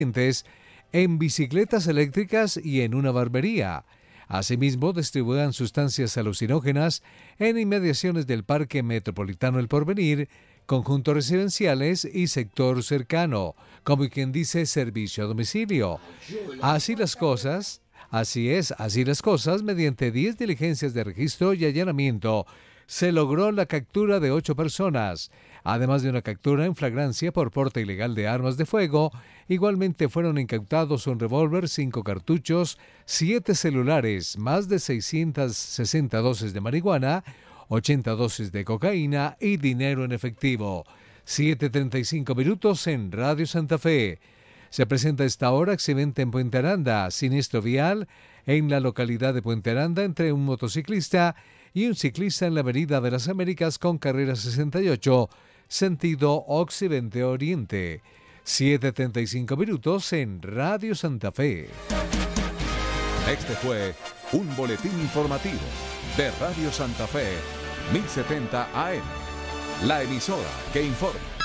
en bicicletas eléctricas y en una barbería. Asimismo, distribuían sustancias alucinógenas en inmediaciones del Parque Metropolitano El Porvenir, conjuntos residenciales y sector cercano, como quien dice servicio a domicilio. Así las cosas, mediante 10 diligencias de registro y allanamiento, se logró la captura de 8 personas, además de una captura en flagrancia por porte ilegal de armas de fuego. Igualmente fueron incautados un revólver, 5 cartuchos, 7 celulares, más de 660 dosis de marihuana, 80 dosis de cocaína y dinero en efectivo. 7:35 minutos en Radio Santa Fe. Se presenta a esta hora accidente en Puente Aranda, siniestro vial en la localidad de Puente Aranda entre un motociclista y un ciclista en la Avenida de las Américas con carrera 68, sentido occidente-oriente. 7:35 minutos en Radio Santa Fe. Este fue un boletín informativo de Radio Santa Fe, 1070 AM, la emisora que informa.